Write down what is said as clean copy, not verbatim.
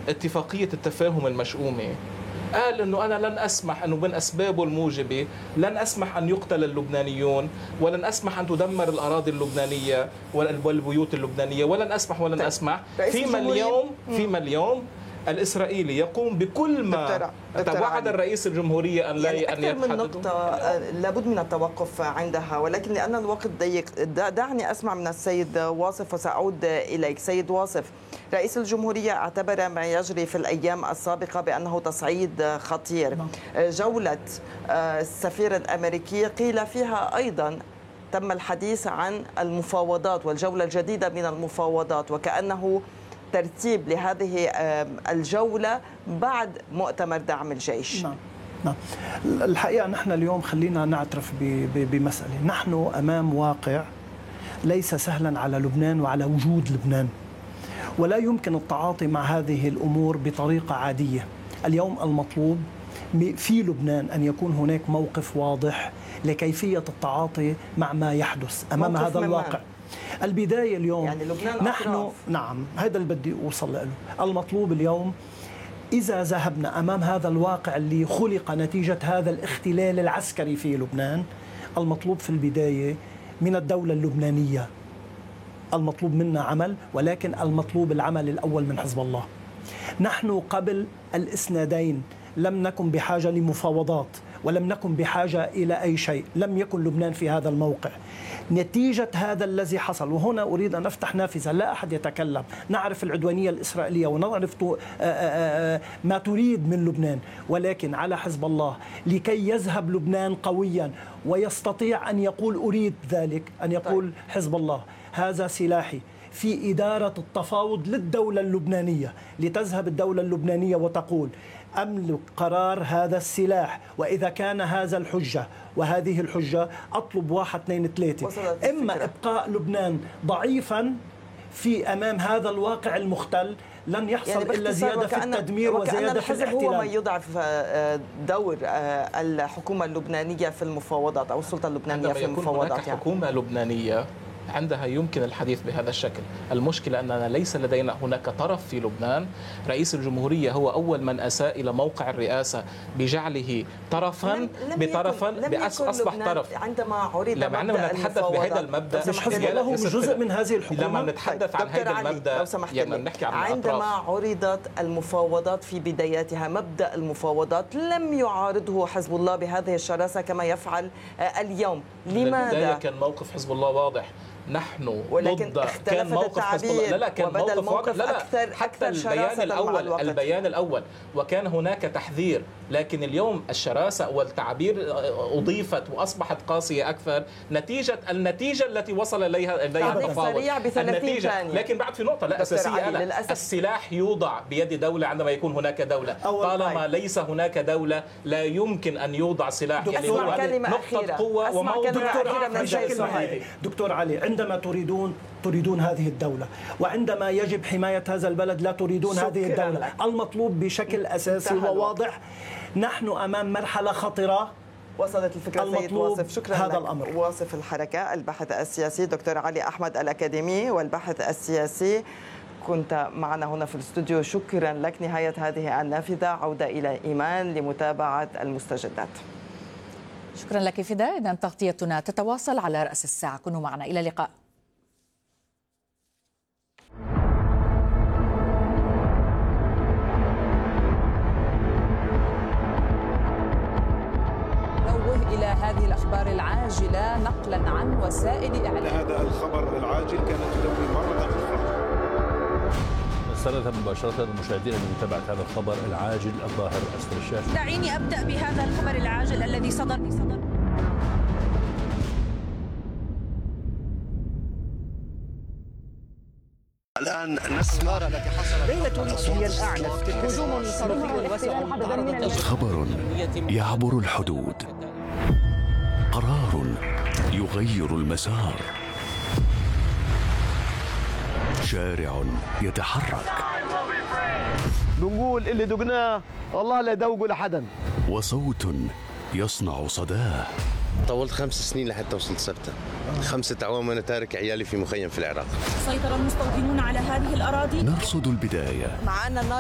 اتفاقية التفاهم المشؤومة، قال أنه أنا لن أسمح أنه من أسبابه الموجبة لن أسمح أن يقتل اللبنانيون، ولن أسمح أن تدمر الأراضي اللبنانية والبيوت اللبنانية، ولن أسمح فيما اليوم الإسرائيلي يقوم بكل ما توعد الرئيس الجمهورية أن لا أكثر من نقطة لابد من التوقف عندها، ولكن لأن الوقت ضيق دعني أسمع من السيد واصف وسأعود إليك. سيد واصف، رئيس الجمهورية اعتبر ما يجري في الأيام السابقة بأنه تصعيد خطير. جولة السفير الأمريكي قيل فيها أيضا تم الحديث عن المفاوضات والجولة الجديدة من المفاوضات، وكأنه ترتيب لهذه الجولة بعد مؤتمر دعم الجيش. نعم. الحقيقة نحن اليوم خلينا نعترف بمسألة، نحن أمام واقع ليس سهلا على لبنان وعلى وجود لبنان، ولا يمكن التعاطي مع هذه الأمور بطريقة عادية. اليوم المطلوب في لبنان أن يكون هناك موقف واضح لكيفية التعاطي مع ما يحدث أمام هذا الواقع. البداية اليوم يعني نحن نعم، هذا اللي بدي أوصل له. المطلوب اليوم إذا ذهبنا أمام هذا الواقع اللي خلق نتيجة هذا الاختلال العسكري في لبنان، المطلوب في البداية من الدولة اللبنانية المطلوب منا عمل، ولكن المطلوب العمل الأول من حزب الله. نحن قبل الإسنادين لم نكن بحاجة لمفاوضات ولم نكن بحاجة إلى أي شيء، لم يكن لبنان في هذا الموقع. نتيجة هذا الذي حصل، وهنا أريد أن أفتح نافذة، لا أحد يتكلم، نعرف العدوانية الإسرائيلية ونعرف ما تريد من لبنان، ولكن على حزب الله لكي يذهب لبنان قويا ويستطيع أن يقول أريد ذلك، أن يقول حزب الله هذا سلاحي في إدارة التفاوض للدولة اللبنانية، لتذهب الدولة اللبنانية وتقول أملك قرار هذا السلاح، وإذا كان هذا الحجة وهذه الحجة أطلب 1 2 3. إما إبقاء لبنان ضعيفا في أمام هذا الواقع المختل، لن يحصل يعني إلا زيادة في التدمير وزيادة في الاحتلال. هو ما يضعف دور الحكومة اللبنانية في المفاوضات أو السلطة اللبنانية في المفاوضات. عندما يكون هناك حكومة لبنانية عندها يمكن الحديث بهذا الشكل. المشكلة أننا ليس لدينا هناك طرف في لبنان. رئيس الجمهورية هو أول من أساء إلى موقع الرئاسة بجعله طرفا أصبح طرف. عندما عرض عندما نتحدث بهذا المبدأ حزب الله هو جزء من هذه الحكومة. لما نتحدث عن هذا المبدأ نحكي عن عندما عرضت المفاوضات في بداياتها، مبدأ المفاوضات لم يعارضه حزب الله بهذه الشراسة كما يفعل اليوم. لماذا؟ كان موقف حزب الله واضح. نحن ضد، كان موقف حزب الله لا كان موقف حتى البيان الأول وكان هناك تحذير، لكن اليوم الشراسة والتعبير أضيفت وأصبحت قاسية أكثر نتيجة النتيجة التي وصل إليها التفاوض. لكن بعد في نقطة لا أساسية، السلاح يوضع بيد دولة عندما يكون هناك دولة. طالما ليس هناك دولة لا يمكن أن يوضع سلاح، يعني هو نقطة قوة وموضع. دكتور علي، عندما تريدون هذه الدولة، وعندما يجب حماية هذا البلد لا تريدون هذه الدولة. المطلوب بشكل أساسي وواضح، نحن أمام مرحلة خطرة. وصلت الفكرة سيد واصف. شكرا هذا لك. الأمر. واصف الحركة الباحث السياسي دكتور علي أحمد الأكاديمي والباحث السياسي، كنت معنا هنا في الاستوديو. شكرا لك. نهاية هذه النافذة، عودة إلى إيمان لمتابعة المستجدات. شكرا لك فداء. إذن تغطيتنا تتواصل على رأس الساعة. كونوا معنا، إلى اللقاء. نوه إلى هذه الأخبار العاجلة نقلا عن وسائل إعلام. هذا الخبر العاجل كانت تدوي مرة أخرى. سنة مباشرة المشاهدين لمتابعة هذا الخبر العاجل الظاهر أسفل الشاشة. دعيني أبدأ بهذا الخبر العاجل الذي صدر. الآن نسمع التي حصلت ليلة هي الأعنف، هجوم صاروخي واسع. خبر يعبر الحدود، قرار يغير المسار، شارع يتحرك. بنقول اللي دقناه والله لا يدوقوا لحدا، وصوت يصنع صداه. طولت 5 سنين لحتى وصلت سبتة. 5 أعوام وأنا تارك عيالي في مخيم في العراق. سيطر المستوطنون على هذه الأراضي. نرصد البداية. معنا